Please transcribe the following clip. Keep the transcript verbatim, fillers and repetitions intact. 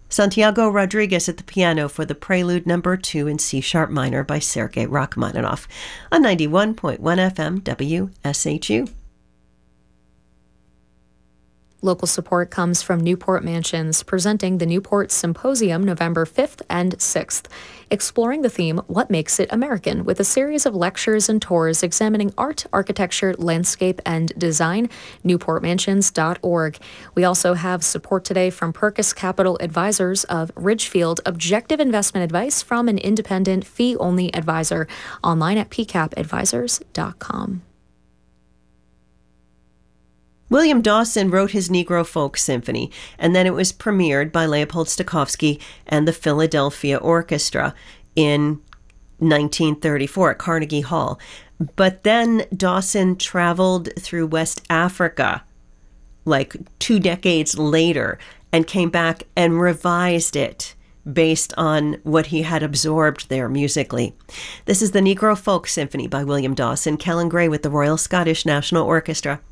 Santiago Rodriguez at the piano for the Prelude Number Two in C Sharp Minor by Sergei Rachmaninoff on ninety-one point one F M W S H U. Local support comes from Newport Mansions, presenting the Newport Symposium November fifth and sixth, exploring the theme, What Makes It American, with a series of lectures and tours examining art, architecture, landscape, and design. newport mansions dot org. We also have support today from Perkis Capital Advisors of Ridgefield, objective investment advice from an independent, fee-only advisor, online at p cap advisors dot com. William Dawson wrote his Negro Folk Symphony, and then it was premiered by Leopold Stokowski and the Philadelphia Orchestra in nineteen thirty-four at Carnegie Hall. But then Dawson traveled through West Africa like two decades later and came back and revised it based on what he had absorbed there musically. This is the Negro Folk Symphony by William Dawson, Kellen Gray with the Royal Scottish National Orchestra.